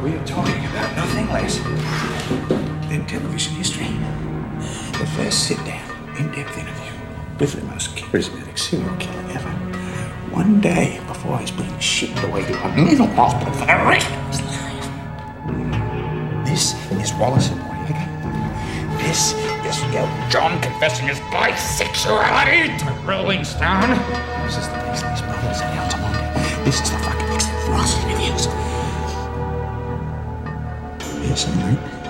We are talking about nothing less than television history. The first sit-down, in-depth interview with the most charismatic serial killer ever. One day before he's being shipped away to a mental hospital for the rest of his life. This is Wallace and Noriega. This is John confessing his bisexuality to Rolling Stone. This is the Beasley's Brothers and Altamont. This is the fucking Frost interviews. Yes, mate.